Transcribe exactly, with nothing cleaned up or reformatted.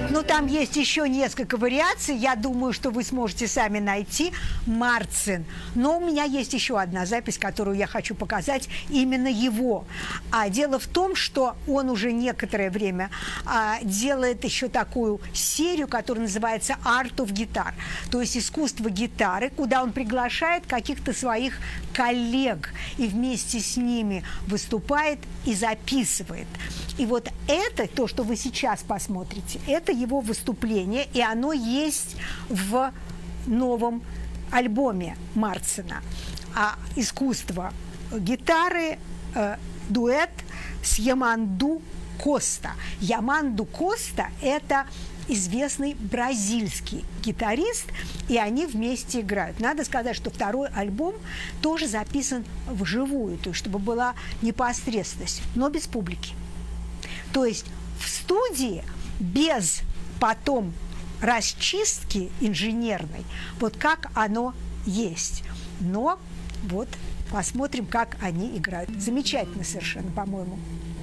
Ну, там есть еще несколько вариаций. Я думаю, что вы сможете сами найти. Марцин. Но у меня есть еще одна запись, которую я хочу показать, именно его. А дело в том, что он уже некоторое время а, делает еще такую серию, которая называется Art of Guitar, то есть искусство гитары, куда он приглашает каких-то своих коллег и вместе с ними выступает и записывает. И вот это, то, что вы сейчас посмотрите, это его выступление, и оно есть в новом альбоме Марцина. А искусство гитары, э, дуэт с Яманду Коста. Яманду Коста – это известный бразильский гитарист, и они вместе играют. Надо сказать, что второй альбом тоже записан вживую, то есть чтобы была непосредственность, но без публики. То есть в студии без потом расчистки инженерной, вот как оно есть. Но вот посмотрим, как они играют. Замечательно совершенно, по-моему.